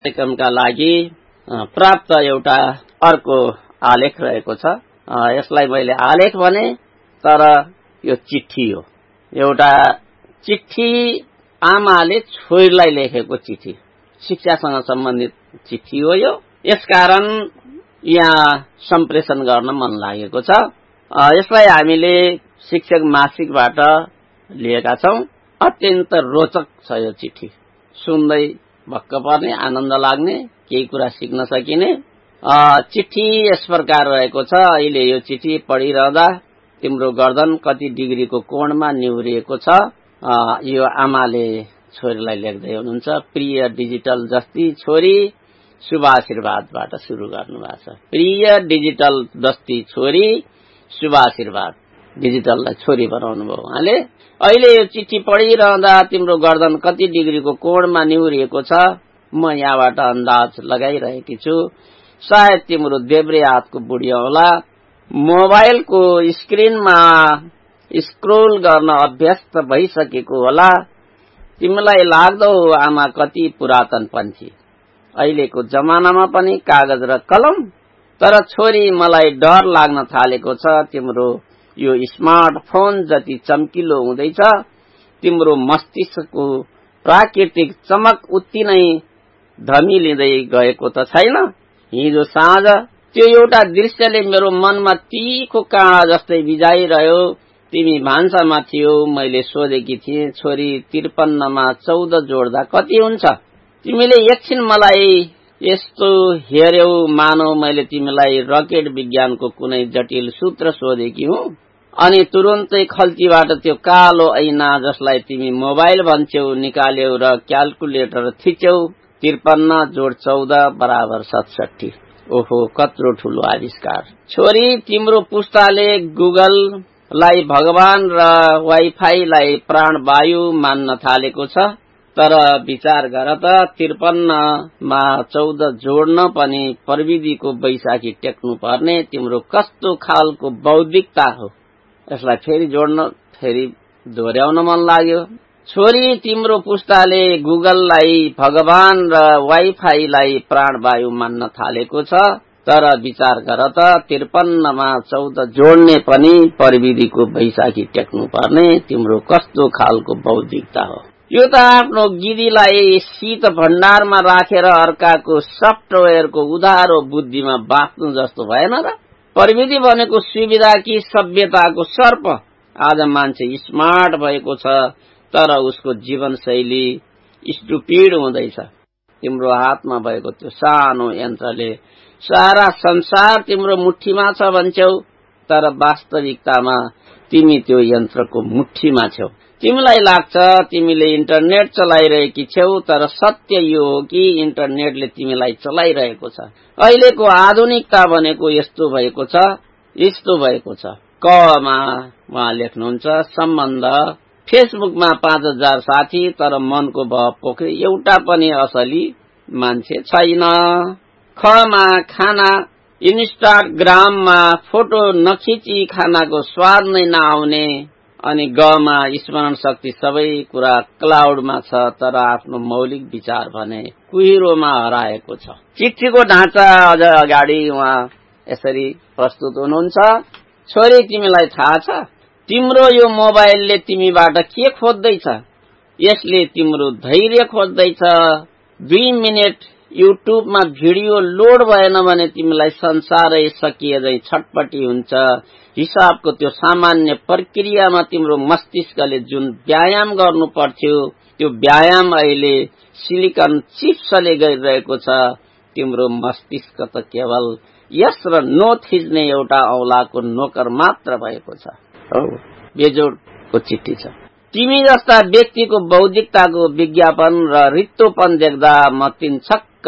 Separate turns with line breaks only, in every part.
कार्यक्रमका लागि प्राप्त एउटा अर्को आलेख रहेको छ। यसलाई मैले आलेख भने तर यो चिठी हो। एउटा चिठी, आमाले छोरीलाई लेखेको चिठी, शिक्षासँग सम्बन्धित चिठी हो यो। यसकारण यहाँ सम्प्रेषण गर्न मन लागेको छ। यसलाई हामीले शिक्षक मासिकबाट लिएका छौं। अत्यन्त रोचक छ यो चिठी, सुन्दै भक्क पर्ने, आनन्द लाग्ने, केही कुरा सिक्न सकिने। चिठी यस प्रकार रहेको छ। अहिले यो चिठी पढिरहँदा तिम्रो गर्दन कति डिग्रीको कोणमा निहुरिएको छ, यो आमाले छोरीलाई लेख्दै हुनुहुन्छ। प्रिय डिजिटल जस्ती छोरी, शुभ आशीर्वादबाट सुरु गर्नुभएको छ। प्रिय डिजिटल जस्ती छोरी, शुभ आशीर्वाद। डिजिटललाई छोरी बनाउनु भयो उहाँले। अहिले यो चिठी पढिरहँदा तिम्रो गर्दन कति डिग्रीको कोणमा निहुरिएको छ, म यहाँबाट अन्दाज लगाइरहेकी छु। सायद तिम्रो देब्रे हातको बुढिया होला। मोबाइलको स्क्रिनमा स्क्रोल गर्न अभ्यस्त भइसकेको होला। तिमीलाई लाग्दो आमा कति पुरातन पन्छी, अहिलेको जमानामा पनि कागज र कलम। तर छोरी, मलाई डर लाग्न थालेको छ। तिम्रो यो स्मार्टफोन जति चम्किलो हुँदैछ, तिम्रो मस्तिष्कको प्राकृतिक चमक उति नै धमिलिँदै गएको त छैन। हिजो साँझ त्यो एउटा दृश्यले मेरो मनमा तीखो काँडा जस्तै बिजाइरह्यो। तिमी भान्सामा थियौ। मैले सोधेकी थिएँ, छोरी 53 मा 14 जोड्दा कति हुन्छ? तिमीले एकछिन मलाई यस्तो हेर्यौ मानौ मैले तिमीलाई रकेट विज्ञानको कुनै जटिल सूत्र सोधेकी हुँ। अनि तुरुन्तै खल्तीबाट त्यो कालो ऐना जसलाई तिमी मोबाइल भन्छौ निकाल्यौ र क्याल्कुलेटर थिच्यौ। 53 जोड 14 बराबर 67। ओहो, कत्रो ठूलो आविष्कार। छोरी, तिम्रो पुस्ताले गुगललाई भगवान र वाइफाईलाई प्राणवायु मान्न थालेको छ। तर विचार गर त, 53 मा 14 जोड्न पनि प्रविधिको बैशाखी टेक्नु पर्ने तिम्रो कस्तो खालको बौद्धिकता हो। यसलाई फेरि जोड्न, फेरि दोहोर्याउन मन लाग्यो। छोरी, तिम्रो पुस्ताले गुगललाई भगवान र वाइफाईलाई प्राणवायु मान्न थालेको छ। तर विचार गर त, 53 मा 14 जोड्ने पनि प्रविधिको बैशाखी टेक्नु पर्ने तिम्रो कस्तो खालको बौद्धिकता हो। यो त आफ्नो गिदीलाई शीत भण्डारमा राखेर अर्काको सफ्टवेयरको उधारो बुद्धिमा बाँच्नु जस्तो भएन र? प्रविधि भनेको सुविधा कि सभ्यताको सर्प? आज मान्छे स्मार्ट भएको छ, तर उसको जीवनशैली स्टुपिड हुँदैछ। तिम्रो हातमा भएको त्यो सानो यन्त्रले सारा संसार तिम्रो मुठीमा छ भन्छौ, तर वास्तविकतामा तिमी त्यो यन्त्रको मुठीमा छौ। तिमीलाई लाग्छ तिमीले इन्टरनेट चलाइरहेकी छौ, तर सत्य यो हो कि इन्टरनेटले तिमीलाई चलाइरहेको छ। अहिलेको आधुनिकता भनेको यस्तो भएको छ। कमा उहाँ लेख्नुहुन्छ, सम्बन्ध। फेसबुकमा 5000 साथी, तर मनको भाव पोख्रे एउटा पनि असली मान्छे छैन। खमा खाना, इन्स्टाग्राममा फोटो नखिची खानाको स्वाद नै नआउने। अनि गमा स्मरण शक्ति, सबै कुरा क्लाउडमा छ, तर आफ्नो मौलिक विचार भने कुहिरोमा हराएको छ। चिठीको ढाँचा अझ अगाडि उहाँ यसरी प्रस्तुत हुनुहुन्छ। छोरी, तिमीलाई थाहा छ तिम्रो यो मोबाइलले तिमीबाट के खोज्दैछ? यसले तिम्रो धैर्य खोज्दैछ। 2 मिनेट युट्युबमा भिडियो लोड भएन भने तिमीलाई संसारै सकिएझै छटपटी हुन्छ। हिसाबको त्यो सामान्य प्रक्रियामा तिम्रो मस्तिष्कले जुन व्यायाम गर्नु पर्थ्यो, त्यो व्यायाम अहिले सिलिकन चिप्सले गरिरहेको छ। तिम्रो मस्तिष्क त केवल यस र नो थिच्ने एउटा औलाको नोकर मात्र भएको छ। बेजोडको चिठी छ। तिमी जस्ता व्यक्तिको बौद्धिकताको विज्ञापन र रित्तोपन देख्दा म तीन छक्क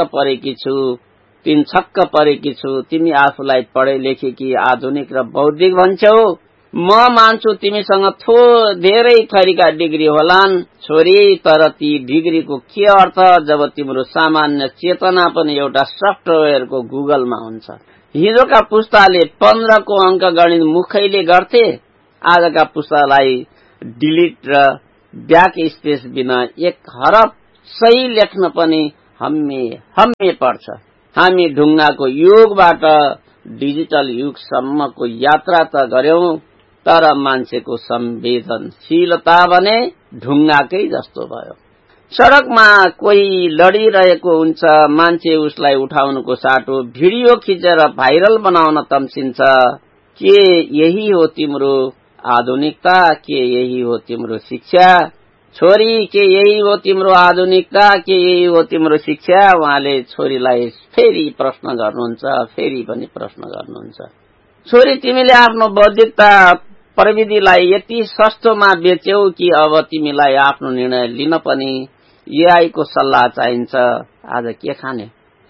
परेकी छु। तिमी आफूलाई पढे लेखेकी, आधुनिक र बौद्धिक भन्छौ। म मान्छु तिमीसँग धेरै थरीका डिग्री होलान् छोरी, तर ती डिग्रीको के अर्थ जब तिम्रो सामान्य चेतना पनि एउटा सफ्टवेयरको गुगलमा हुन्छ। हिजोका पुस्ताले 15 को अंक गणित मुखैले गर्थे। आजका पुस्तालाई डिलिट र ब्याक स्पेस बिना 1 हरफ सही लेख्न पनि हम्मे पर्छ। हामी ढुङ्गाको युगबाट डिजिटल युगसम्मको यात्रा त गर्यौं, तर मान्छेको संवेदनशीलता भने ढुङ्गाकै जस्तो भयो। सडकमा कोही लडिरहेको हुन्छ, मान्छे उसलाई उठाउनुको साटो भिडियो खिचेर भाइरल बनाउन तम्सिन्छ। के यही हो तिम्रो आधुनिकता? के यही हो तिम्रो शिक्षा? छोरी, के यही हो तिम्रो आधुनिकता? के यही हो तिम्रो शिक्षा? उहाँले छोरीलाई फेरि प्रश्न गर्नुहुन्छ, फेरि पनि प्रश्न गर्नुहुन्छ। छोरी, तिमीले आफ्नो बौद्धिकता प्रविधिलाई यति सस्तोमा बेच्यौ कि अब तिमीलाई आफ्नो निर्णय लिन पनि एआई को सल्लाह चाहिन्छ। आज के खाने?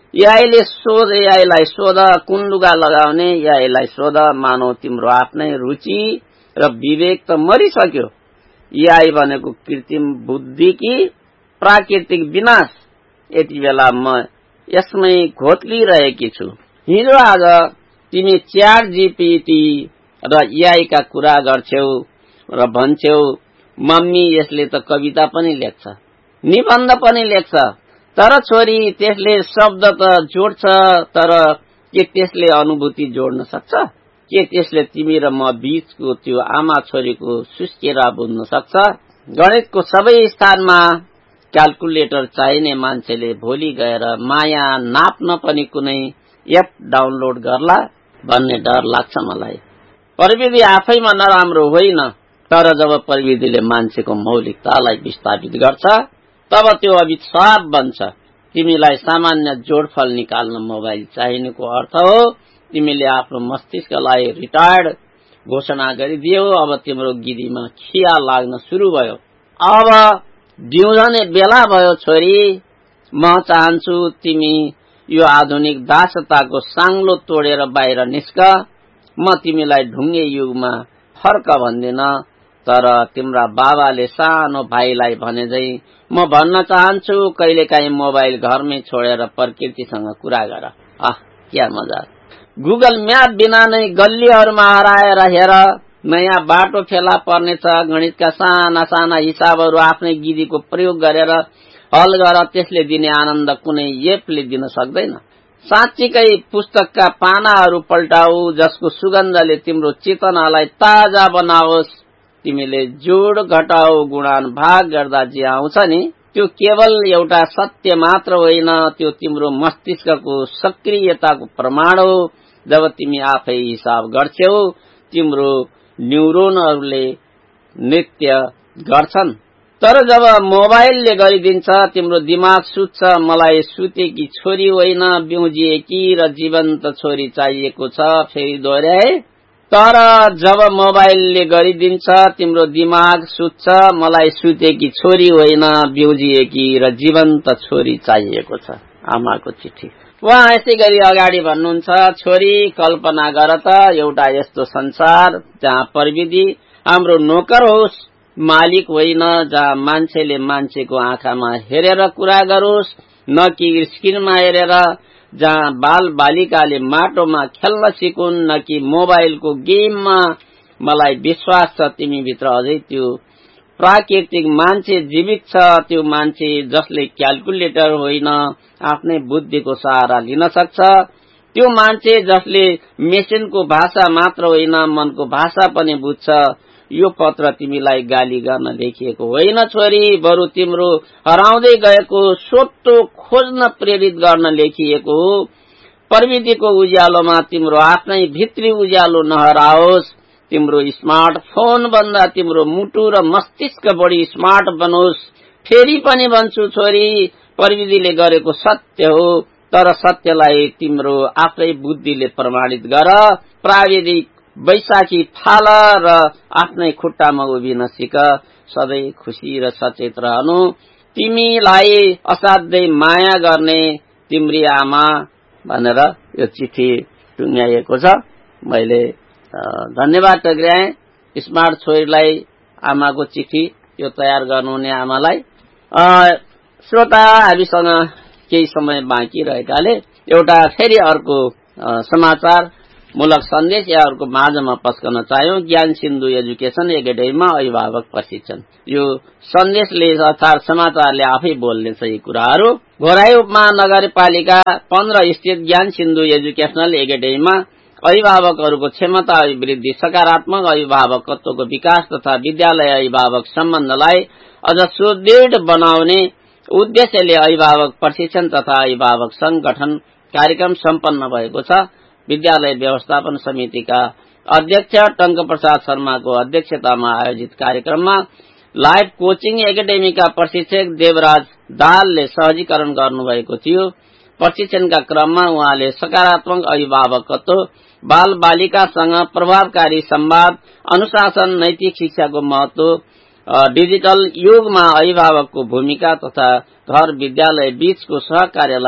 एआईलाई सोध कुन लुगा लगाउने? एआईलाई सोध, मानौ तिम्रो आफ्नै रुचि र विवेक त मरिसक्यो। एआई भनेको कृत्रिम बुद्धि कि प्राकृतिक विनाश? यति बेला म यसमै घोत्लिरहेकी छु। हिजो आज तिमी च्याट जीपीटी र एआई का कुरा गर्छौ र भन्छौ, मम्मी यसले त कविता पनि लेख्छ, निबन्ध पनि लेख्छ। तर छोरी, त्यसले शब्द त जोड्छ, तर के त्यसले अनुभूति जोड्न सक्छ? के त्यसले तिमी र म बीचको त्यो आमा छोरीको सुस्केरा बुझ्न सक्छ? गणितको सबै स्थानमा क्याल्कुलेटर चाहिने मान्छेले भोलि गएर माया नाप्न पनि कुनै एप डाउनलोड गर्ला भन्ने डर लाग्छ मलाई। प्रविधि आफैमा नराम्रो होइन, तर जब प्रविधिले मान्छेको मौलिकतालाई विस्थापित गर्छ तब त्यो अभिशाप बन्छ। तिमीलाई सामान्य जोडफल निकाल्न मोबाइल चाहिनेको अर्थ हो तिमीले आफ्नो मस्तिष्कलाई रिटायर्ड घोषणा गरिदियो। अब तिम्रो गिरीमा खिया लाग्न सुरु भयो। अब जिउँदने बेला भयो। छोरी, म चाहन्छु तिमी यो आधुनिक दासताको साङ्लो तोडेर बाहिर निस्क। म तिमीलाई ढुङ्गे युगमा फर्क भन्दिन, तर तिम्रा बाबाले सानो भाइलाई भने झै म भन्न चाहन्छु, कहिलेकाहीँ मोबाइल घरमै छोडेर प्रकृतिसँग कुरा गर। क्या मजा! गुगल म्याप बिना नै गल्लीहरूमा हराएर हेर, नयाँ बाटो फेला पर्नेछ। गणितका साना साना हिसाबहरू आफ्नै गिरीको प्रयोग गरेर हल गर। त्यसले दिने आनन्द कुनै एपले दिन सक्दैन। साँच्चीकै पुस्तकका पानाहरू पल्टाऊ, जसको सुगन्धले तिम्रो चेतनालाई ताजा बनाओस्। तिमीले जोड घटाऊ गुणान भाग गर्दा जे आउँछ नि, त्यो केवल एउटा सत्य मात्र होइन, त्यो तिम्रो मस्तिष्कको सक्रियताको प्रमाण हो। जब तिमी आफै हिसाब गर्छौ, तिम्रो न्युरोनहरूले नृत्य गर्छन्। तर जब मोबाइलले गरिदिन्छ, तिम्रो दिमाग सुत्छ। मलाई सुतेकी छोरी होइन, बिउजिएकी र जीवन्त छोरी चाहिएको छ। फेरि दोहोर्याए, तर जब मोबाइलले गरिदिन्छ, तिम्रो दिमाग सुत्छ। मलाई सुतेकी छोरी होइन, बिउजिएकी र जीवन्त छोरी चाहिएको छ। आमाको चिठी। उहाँ यसै गरी अगाडि भन्नुहुन्छ, छोरी, कल्पना गर त एउटा यस्तो संसार जहाँ प्रविधि हाम्रो नोकर होस्, मालिक होइन, जहाँ मान्छेले मान्छेको आँखामा हेरेर कुरा गरोस्, न कि स्क्रिनमा हेरेर, जहाँ बाल बालिकाले माटोमा खेल्न सिकुन्, न कि मोबाइलको गेममा। मलाई विश्वास छ तिमी भित्र अझै त्यो प्राकृतिक मान्छे जीवित छ, त्यो मान्छे जसले क्याल्कुलेटर होइन आफ्नै बुद्धिको सहारा लिन सक्छ, त्यो मान्छे जसले मेसिनको भाषा मात्र होइन मनको भाषा पनि बुझ्छ। यो पत्र तिमीलाई गाली गर्न लेखिएको होइन छोरी, बरु तिम्रो हराउँदै गएको सोतो खोज्न प्रेरित गर्न लेखिएको हो। प्रविधिको उज्यालोमा तिम्रो आफ्नै भित्री उज्यालो नहराओस्। तिम्रो स्मार्टफोन भन्दा तिम्रो मुटु र मस्तिष्क बढी स्मार्ट बनोस्। फेरि पनि भन्छु छोरी, प्रविधिले गरेको सत्य हो, तर सत्यलाई तिम्रो आफ्नै बुद्धिले प्रमाणित गर। प्राविधिक बैशाखी फाल र आफ्नै खुट्टामा उभिन सिक। सधैँ खुशी र सचेत रहनु। तिमीलाई असाध्यै माया गर्ने तिम्री आमा भनेर यो चिठी टुङ्ग्याइएको छ। मैले धन्यवाद टक्र्याएँ स्मार्ट छोरीलाई, आमाको चिठी यो तयार गर्नुहुने आमालाई। श्रोता, हामीसँग केही समय बाँकी रहेकाले एउटा फेरि अर्को समाचार मूलक सन्देश यहाँहरूको माझमा पस्कन चाह्यौं। ज्ञान सिन्धु एजुकेशन एकाडेमीमा अभिभावक प्रशिक्षण। यो सन्देशले अर्थात समाचारले आफै बोल्ने छ यी कुराहरू। घोराई उपमहानगरपालिका 15 स्थित ज्ञान सिन्धु एजुकेशनल एकाडेमीमा अभिभावकहरूको क्षमता अभिवृद्धि, सकारात्मक अभिभावकत्वको विकास तथा विद्यालय अभिभावक सम्बन्धलाई अझ सुदृढ बनाउने उद्देश्यले अभिभावक प्रशिक्षण तथा अभिभावक संगठन कार्यक्रम सम्पन्न भएको छ। विद्यालय व्यवस्थापन समितिका अध्यक्ष टंकप्रसाद शर्माको अध्यक्षतामा आयोजित कार्यक्रममा लाइफ कोचिङ एकाडेमीका प्रशिक्षक देवराज दाहालले सहजीकरण गर्नुभएको थियो। प्रशिक्षणका क्रममा उहाँले सकारात्मक अभिभावकत्व, बाल बालिकासँग प्रभावकारी संवाद, अनुशासन, नैतिक शिक्षाको महत्व, डिजिटल युगमा अभिभावकको भूमिका तथा घर विद्यालय बीचको सहकार्यलाई